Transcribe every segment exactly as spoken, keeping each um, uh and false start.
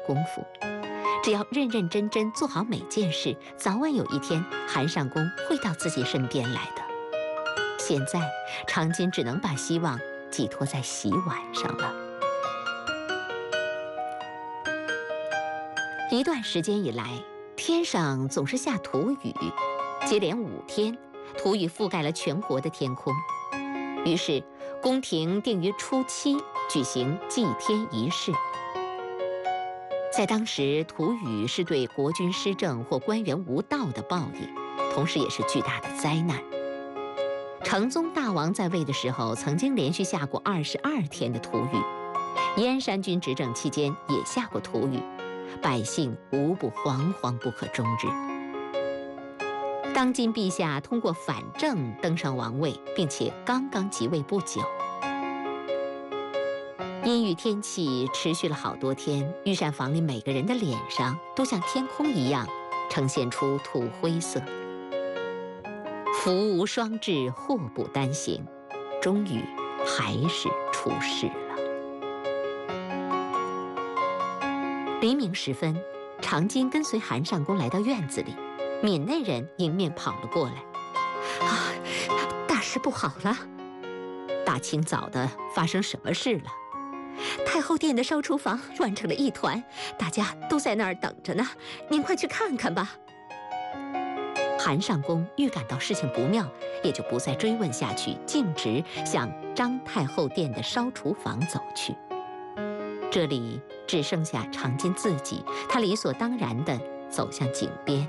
功夫。只要认认真真做好每件事，早晚有一天，韩尚宫会到自己身边来的。现在，长今只能把希望寄托在洗碗上了。一段时间以来，天上总是下土雨，接连五天，土雨覆盖了全国的天空。于是，宫廷定于初七举行祭天仪式。在当时，土雨是对国君施政或官员无道的报应，同时也是巨大的灾难。成宗大王在位的时候，曾经连续下过二十二天的土雨；燕山君执政期间也下过土雨，百姓无不惶惶不可终日。当今陛下通过反正登上王位，并且刚刚即位不久。阴雨天气持续了好多天，御膳房里每个人的脸上都像天空一样呈现出土灰色。福无双至，祸不单行，终于还是出事了。黎明时分，长今跟随韩尚宫来到院子里，闽内人迎面跑了过来。啊，大事不好了！大清早的，发生什么事了？太后殿的烧厨房乱成了一团，大家都在那儿等着呢，您快去看看吧。韩尚宫预感到事情不妙，也就不再追问下去，径直向张太后殿的烧厨房走去。这里只剩下长今自己，他理所当然地走向井边。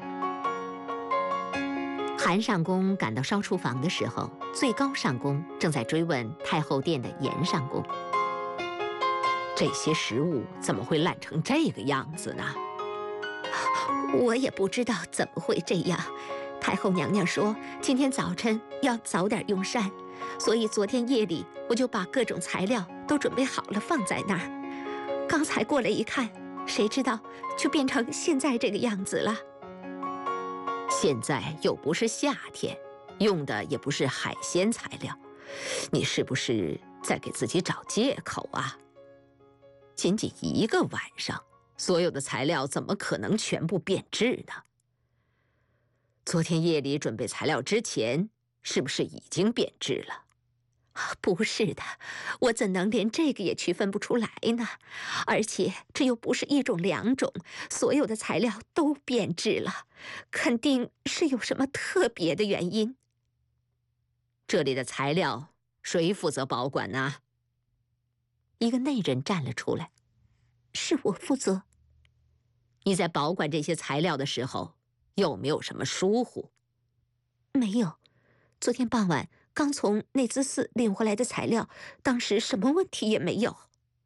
韩尚宫赶到烧厨房的时候，最高上宫正在追问太后殿的严上宫。这些食物怎么会烂成这个样子呢？我也不知道怎么会这样。太后娘娘说今天早晨要早点用膳，所以昨天夜里我就把各种材料都准备好了放在那儿。刚才过来一看，谁知道就变成现在这个样子了。现在又不是夏天，用的也不是海鲜材料，你是不是在给自己找借口啊？仅仅一个晚上，所有的材料怎么可能全部变质呢？昨天夜里准备材料之前，是不是已经变质了？不是的，我怎能连这个也区分不出来呢？而且这又不是一种两种，所有的材料都变质了，肯定是有什么特别的原因。这里的材料谁负责保管呢？一个内人站了出来。是我负责。你在保管这些材料的时候，有没有什么疏忽？没有，昨天傍晚刚从内兹寺领回来的材料，当时什么问题也没有。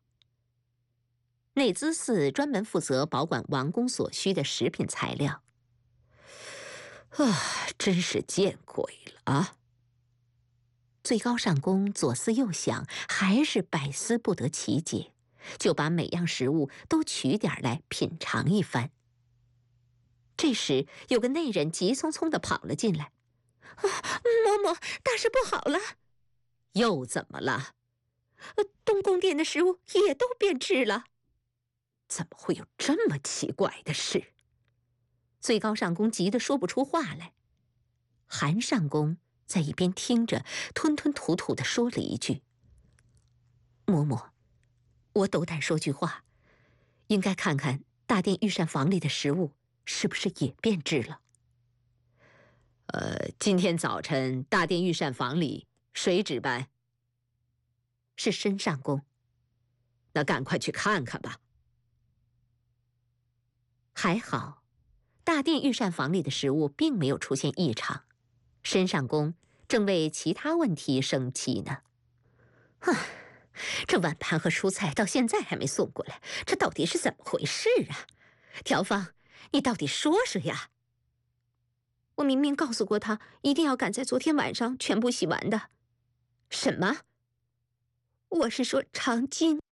内兹寺专门负责保管王宫所需的食品材料。啊，真是见鬼了啊！最高上宫左思右想，还是百思不得其解，就把每样食物都取点来品尝一番。这时，有个内人急匆匆地跑了进来。啊，嬷嬷，大事不好了！又怎么了？东宫殿的食物也都变质了。怎么会有这么奇怪的事？最高上宫急得说不出话来。韩上宫在一边听着，吞吞吐吐地说了一句：“嬷嬷，我斗胆说句话，应该看看大殿御膳房里的食物是不是也变质了。”呃，今天早晨大殿御膳房里谁值班？是申上宫。那赶快去看看吧。还好，大殿御膳房里的食物并没有出现异常。申上宫正为其他问题生气呢。唉，这碗盘和蔬菜到现在还没送过来，这到底是怎么回事啊？条芳，你到底说说呀？我明明告诉过他，一定要赶在昨天晚上全部洗完的。什么？我是说长今。